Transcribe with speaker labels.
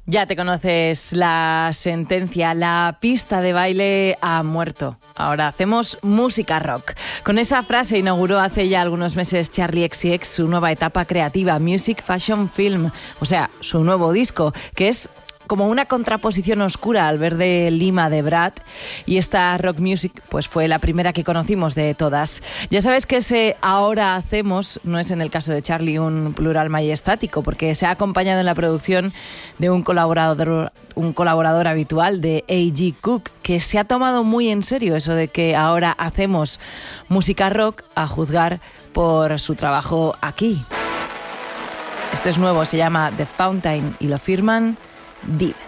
Speaker 1: Ya te conoces la sentencia, la pista de baile ha muerto. Ahora hacemos música rock. Con esa frase inauguró hace ya algunos meses Charli XCX su nueva etapa creativa, Music Fashion Film, o sea, su nuevo disco, que es como una contraposición oscura al verde lima de Brad, y esta rock music pues fue la primera que conocimos de todas. Ya sabes que ese ahora hacemos no es en el caso de Charli un plural majestático, porque se ha acompañado en la producción de un colaborador habitual de A.G. Cook, que se ha tomado muy en serio eso de que ahora hacemos música rock, a juzgar por su trabajo aquí. Este es nuevo, se llama The Fountain y lo firman Did.